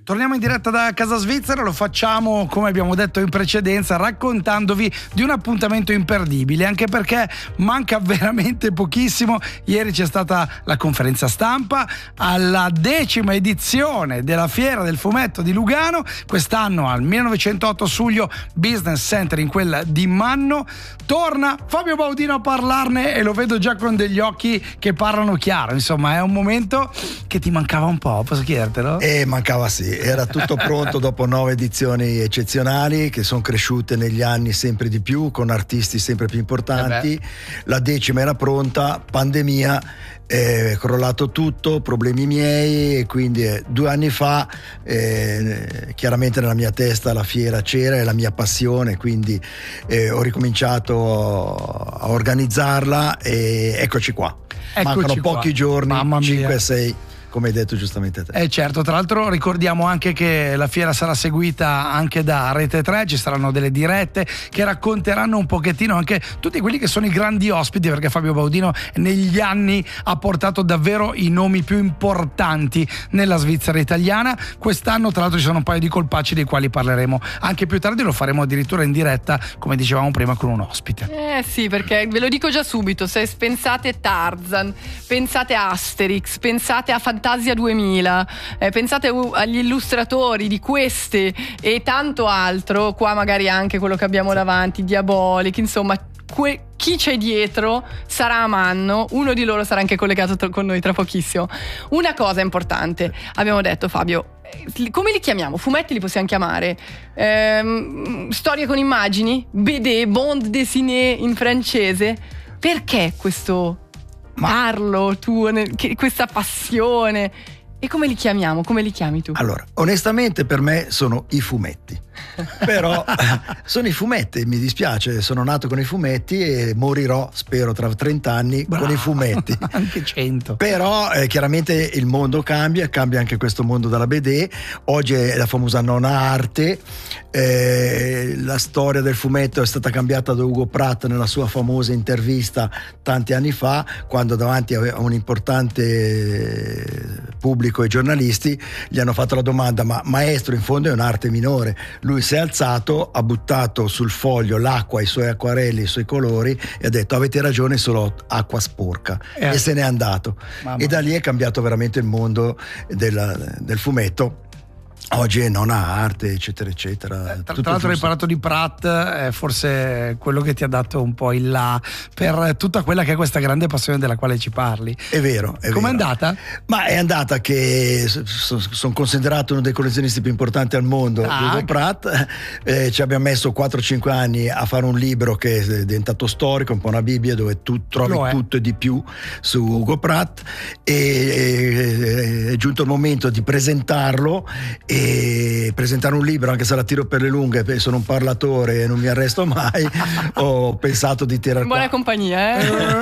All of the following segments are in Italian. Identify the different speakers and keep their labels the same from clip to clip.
Speaker 1: Torniamo in diretta da Casa Svizzera, lo facciamo come abbiamo detto in precedenza, raccontandovi di un appuntamento imperdibile, anche perché manca veramente pochissimo. Ieri c'è stata la conferenza stampa alla 10ª edizione della Fiera del Fumetto di Lugano, quest'anno al 1908 Suglio Business Center in quella di Manno. Torna Fabio Baudino a parlarne e lo vedo già con degli occhi che parlano chiaro, insomma è un momento che ti mancava un po', posso chiedertelo?
Speaker 2: Mancava, sì, era tutto pronto dopo 9 edizioni eccezionali che sono cresciute negli anni sempre di più con artisti sempre più importanti. La 10ª era pronta, pandemia, è crollato tutto, problemi miei, e quindi 2 anni fa chiaramente nella mia testa la fiera c'era, è la mia passione, quindi ho ricominciato a organizzarla e eccoci qua. Mancano pochi giorni, 5-6, come hai detto giustamente te.
Speaker 1: Certo, tra l'altro ricordiamo anche che la fiera sarà seguita anche da Rete 3, ci saranno delle dirette che racconteranno un pochettino anche tutti quelli che sono i grandi ospiti, perché Fabio Baudino negli anni ha portato davvero i nomi più importanti nella Svizzera italiana. Quest'anno tra l'altro ci sono un paio di colpacci dei quali parleremo anche più tardi, lo faremo addirittura in diretta, come dicevamo prima, con un ospite.
Speaker 3: Sì, perché ve lo dico già subito, se pensate Tarzan, pensate Asterix, pensate a Fantasia 2000, pensate agli illustratori di queste e tanto altro, qua magari anche quello che abbiamo davanti, Diabolic, insomma chi c'è dietro sarà a Manno, uno di loro sarà anche collegato con noi tra pochissimo. Una cosa importante, abbiamo detto Fabio, come li chiamiamo? Fumetti li possiamo chiamare? Storie con immagini? BD, bande dessinée in francese? Perché questo parlo tu, questa passione? E come li chiamiamo? Come li chiami tu?
Speaker 2: Allora, onestamente per me sono i fumetti. Però sono i fumetti, mi dispiace, sono nato con i fumetti e morirò, spero, tra 30 anni con i fumetti.
Speaker 1: Anche 100.
Speaker 2: Però chiaramente il mondo cambia anche questo mondo dalla BD. Oggi è la famosa nona arte. La storia del fumetto è stata cambiata da Ugo Pratt nella sua famosa intervista tanti anni fa, quando davanti a un importante pubblico e giornalisti gli hanno fatto la domanda: ma maestro, in fondo è un'arte minore. Lui si è alzato, ha buttato sul foglio l'acqua, i suoi acquarelli, i suoi colori e ha detto: avete ragione, solo acqua sporca, e se n'è andato. E da lì è cambiato veramente il mondo del fumetto. Oggi è nona arte, eccetera eccetera.
Speaker 1: Tra l'altro hai parlato di Pratt, forse quello che ti ha dato un po' il là per tutta quella che è questa grande passione della quale ci parli.
Speaker 2: È vero.
Speaker 1: Com'è andata?
Speaker 2: Ma è andata che sono considerato uno dei collezionisti più importanti al mondo, Ugo Pratt. Ci abbiamo messo 4-5 anni a fare un libro che è diventato storico, un po' una Bibbia, dove tu trovi tutto e di più su Ugo Pratt, e è giunto il momento di presentarlo e presentare un libro, anche se la tiro per le lunghe, sono un parlatore e non mi arresto mai. Ho pensato di tirare
Speaker 3: buona compagnia,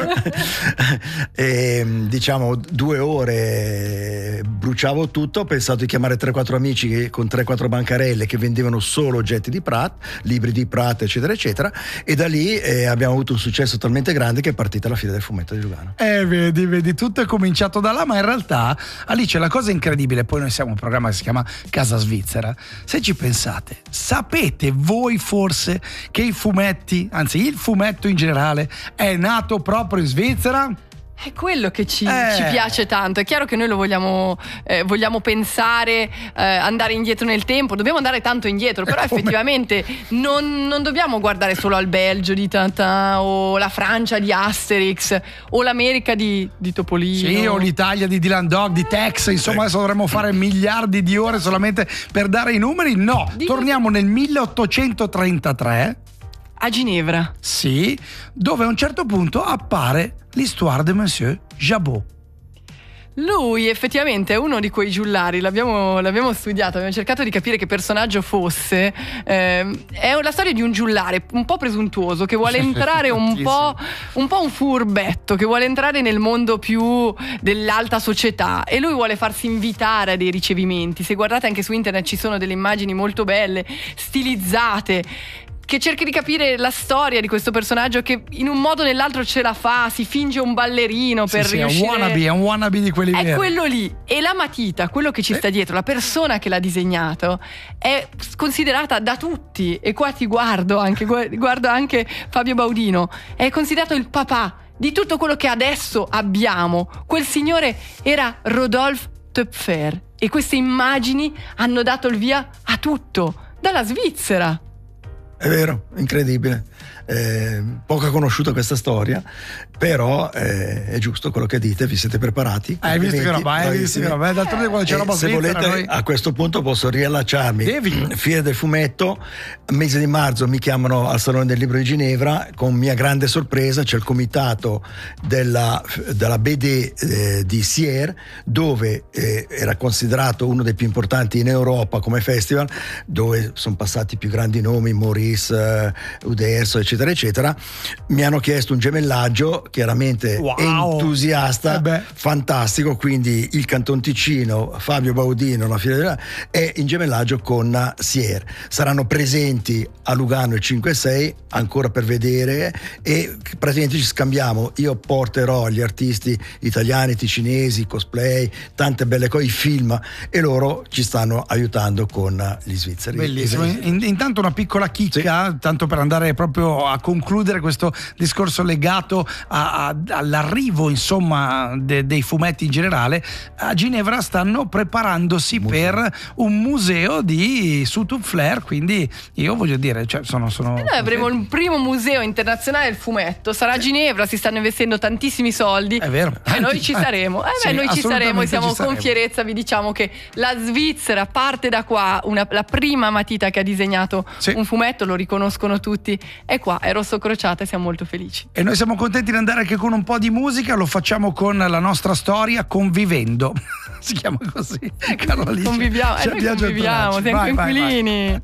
Speaker 2: e diciamo 2 ore bruciavo tutto. Ho pensato di chiamare 3-4 amici con 3-4 bancarelle che vendevano solo oggetti di Pratt, libri di Pratt, eccetera eccetera, e da lì abbiamo avuto un successo talmente grande che è partita la Fiera del Fumetto di Lugano.
Speaker 1: Vedi, tutto è cominciato da là, ma in realtà Alice, la cosa incredibile, poi noi siamo un programma che si chiama Casa Svizzera, se ci pensate, sapete voi forse che i fumetti, anzi il fumetto in generale, è nato proprio in Svizzera?
Speaker 3: È quello che ci piace tanto. È chiaro che noi lo vogliamo pensare, andare indietro nel tempo, dobbiamo andare tanto indietro, però effettivamente non dobbiamo guardare solo al Belgio di Tintin, o la Francia di Asterix, o l'America di Topolino.
Speaker 1: Sì, o l'Italia di Dylan Dog, di Tex, insomma adesso dovremmo fare miliardi di ore solamente per dare i numeri. No, torniamo nel 1833
Speaker 3: a Ginevra.
Speaker 1: Sì, dove a un certo punto appare l'Histoire de Monsieur Jabot.
Speaker 3: Lui effettivamente è uno di quei giullari, l'abbiamo studiato, abbiamo cercato di capire che personaggio fosse. È la storia di un giullare un po' presuntuoso che vuole entrare un po' un furbetto, che vuole entrare nel mondo più dell'alta società, e lui vuole farsi invitare a dei ricevimenti. Se guardate anche su internet ci sono delle immagini molto belle, stilizzate, che cerchi di capire la storia di questo personaggio che in un modo o nell'altro ce la fa, si finge un ballerino per riuscire.
Speaker 1: È un wannabe di quelli veri.
Speaker 3: È quello lì. E la matita, quello che ci sta dietro, la persona che l'ha disegnato, è considerata da tutti, e qua ti guardo anche Fabio Baudino, è considerato il papà di tutto quello che adesso abbiamo. Quel signore era Rodolphe Töpfer e queste immagini hanno dato il via a tutto, dalla Svizzera.
Speaker 2: È vero, incredibile. Poco conosciuta questa storia, però è giusto quello che dite, vi siete preparati?
Speaker 1: Hai visto che roba, d'altronde quando c'è roba
Speaker 2: se
Speaker 1: svizzera,
Speaker 2: volete
Speaker 1: noi...
Speaker 2: a questo punto posso riallacciarmi. Fiera del fumetto, mese di marzo mi chiamano al Salone del Libro di Ginevra, con mia grande sorpresa c'è il comitato della BD di Sierre, dove era considerato uno dei più importanti in Europa come festival, dove sono passati i più grandi nomi, Maurice, Uderzo, eccetera eccetera. Mi hanno chiesto un gemellaggio, chiaramente entusiasta, fantastico, quindi il Canton Ticino, Fabio Baudino, la Fiera è in gemellaggio con Sierre. Saranno presenti a Lugano il 5 e 6 ancora per vedere, e praticamente ci scambiamo. Io porterò gli artisti italiani, ticinesi, cosplay, tante belle cose, i film, e loro ci stanno aiutando con gli svizzeri.
Speaker 1: Bellissimo. Intanto una piccola chicca, tanto per andare proprio a concludere questo discorso legato all'arrivo, insomma, dei fumetti in generale. A Ginevra stanno preparandosi per un museo di Sous-Tout Flair, quindi io voglio dire, cioè, sono
Speaker 3: noi avremo il primo museo internazionale del fumetto, sarà a Ginevra, si stanno investendo tantissimi soldi.
Speaker 1: È vero.
Speaker 3: Noi ci saremo. Noi ci saremo, siamo con fierezza, vi diciamo che la Svizzera parte da qua, la prima matita che ha disegnato un fumetto, lo riconoscono tutti, è qua, è Rosso Crociata, e siamo molto felici.
Speaker 1: E noi siamo contenti di andare anche con un po' di musica, lo facciamo con la nostra storia Convivendo. Si chiama così, Carolina.
Speaker 3: Conviviamo, noi conviviamo, siamo tranquillini.